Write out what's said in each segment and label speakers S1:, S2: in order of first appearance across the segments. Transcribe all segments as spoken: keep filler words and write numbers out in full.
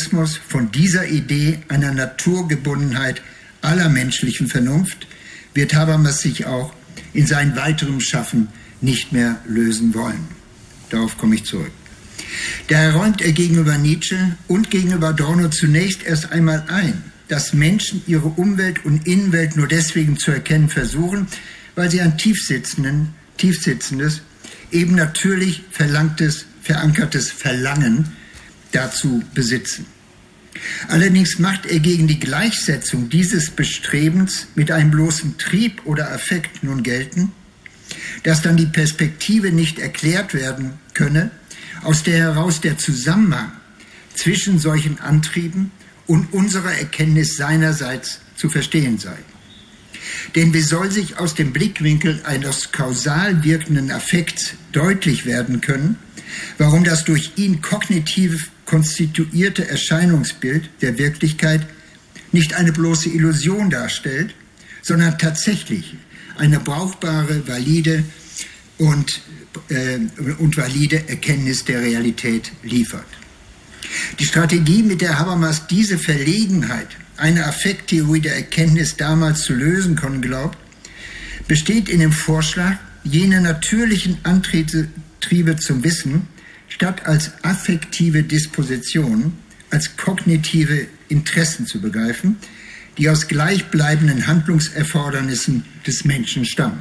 S1: Materialismus von dieser Idee einer Naturgebundenheit aller menschlichen Vernunft wird Habermas sich auch in seinem weiteren Schaffen nicht mehr lösen wollen. Darauf komme ich zurück. Daher räumt er gegenüber Nietzsche und gegenüber Adorno zunächst erst einmal ein, dass Menschen ihre Umwelt und Innenwelt nur deswegen zu erkennen versuchen, weil sie ein tiefsitzenden, tiefsitzendes, eben natürlich verlangtes, verankertes Verlangen dazu besitzen. Allerdings macht er gegen die Gleichsetzung dieses Bestrebens mit einem bloßen Trieb oder Affekt nun geltend, dass dann die Perspektive nicht erklärt werden könne, aus der heraus der Zusammenhang zwischen solchen Antrieben und unserer Erkenntnis seinerseits zu verstehen sei. Denn wie soll sich aus dem Blickwinkel eines kausal wirkenden Affekts deutlich werden können, warum das durch ihn kognitiv konstituierte Erscheinungsbild der Wirklichkeit nicht eine bloße Illusion darstellt, sondern tatsächlich eine brauchbare, valide und, äh, und valide Erkenntnis der Realität liefert. Die Strategie, mit der Habermas diese Verlegenheit einer Affekttheorie der Erkenntnis damals zu lösen können glaubt, besteht in dem Vorschlag, jene natürlichen Antriebe zum Wissen statt als affektive Dispositionen, als kognitive Interessen zu begreifen, die aus gleichbleibenden Handlungserfordernissen des Menschen stammen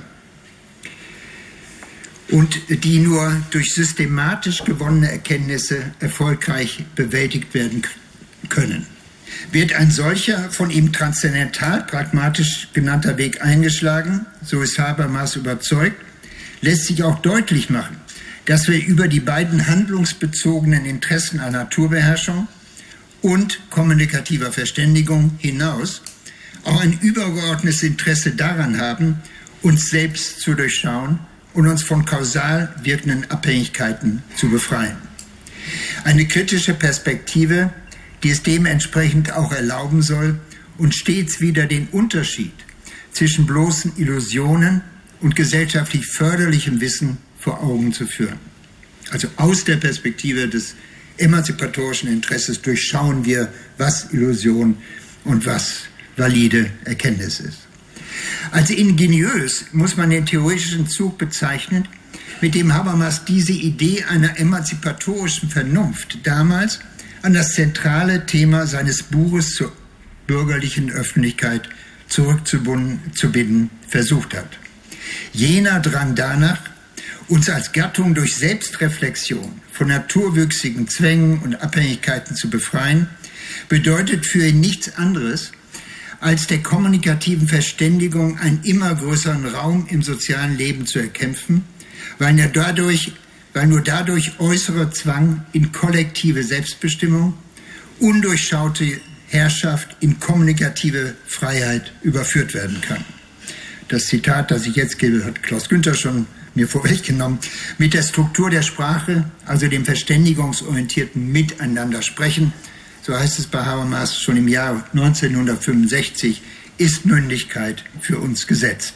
S1: und die nur durch systematisch gewonnene Erkenntnisse erfolgreich bewältigt werden können. Wird ein solcher von ihm transzendental pragmatisch genannter Weg eingeschlagen, so ist Habermas überzeugt, lässt sich auch deutlich machen, dass wir über die beiden handlungsbezogenen Interessen an Naturbeherrschung und kommunikativer Verständigung hinaus auch ein übergeordnetes Interesse daran haben, uns selbst zu durchschauen und uns von kausal wirkenden Abhängigkeiten zu befreien. Eine kritische Perspektive, die es dementsprechend auch erlauben soll, uns stets wieder den Unterschied zwischen bloßen Illusionen und gesellschaftlich förderlichem Wissen vor Augen zu führen. Also aus der Perspektive des emanzipatorischen Interesses durchschauen wir, was Illusion und was valide Erkenntnis ist. Als ingeniös muss man den theoretischen Zug bezeichnen, mit dem Habermas diese Idee einer emanzipatorischen Vernunft damals an das zentrale Thema seines Buches zur bürgerlichen Öffentlichkeit zurückzubinden versucht hat. Jener Drang danach, uns als Gattung durch Selbstreflexion von naturwüchsigen Zwängen und Abhängigkeiten zu befreien, bedeutet für ihn nichts anderes, als der kommunikativen Verständigung einen immer größeren Raum im sozialen Leben zu erkämpfen, weil, er dadurch, weil nur dadurch äußerer Zwang in kollektive Selbstbestimmung, undurchschaute Herrschaft in kommunikative Freiheit überführt werden kann. Das Zitat, das ich jetzt gebe, hat Klaus Günther schon mir vorweggenommen. Mit der Struktur der Sprache, also dem verständigungsorientierten Miteinander sprechen, so heißt es bei Habermas schon im Jahr neunzehnhundertfünfundsechzig, ist Mündigkeit für uns gesetzt.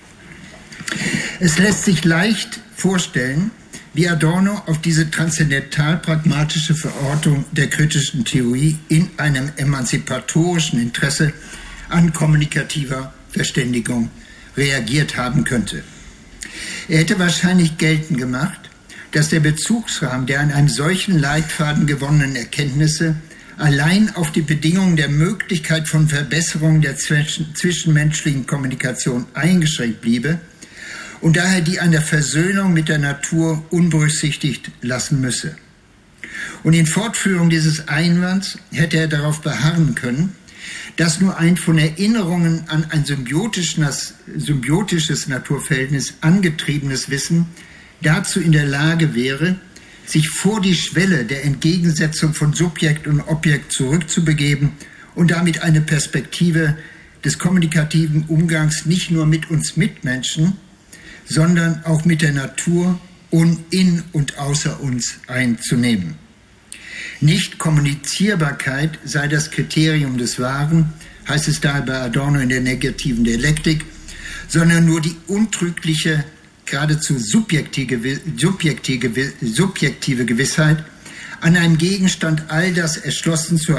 S1: Es lässt sich leicht vorstellen, wie Adorno auf diese transzendental-pragmatische Verortung der kritischen Theorie in einem emanzipatorischen Interesse an kommunikativer Verständigung reagiert haben könnte. Er hätte wahrscheinlich geltend gemacht, dass der Bezugsrahmen der an einem solchen Leitfaden gewonnenen Erkenntnisse allein auf die Bedingungen der Möglichkeit von Verbesserung der zwischenmenschlichen Kommunikation eingeschränkt bliebe und daher die an der Versöhnung mit der Natur unberücksichtigt lassen müsse. Und in Fortführung dieses Einwands hätte er darauf beharren können, dass nur ein von Erinnerungen an ein symbiotisches, symbiotisches Naturverhältnis angetriebenes Wissen dazu in der Lage wäre, sich vor die Schwelle der Entgegensetzung von Subjekt und Objekt zurückzubegeben und damit eine Perspektive des kommunikativen Umgangs nicht nur mit uns Mitmenschen, sondern auch mit der Natur und in und außer uns einzunehmen. Nicht-Kommunizierbarkeit sei das Kriterium des Wahren, heißt es daher bei Adorno in der negativen Dialektik, sondern nur die untrügliche, geradezu subjektive, subjektive, subjektive Gewissheit, an einem Gegenstand all das erschlossen zu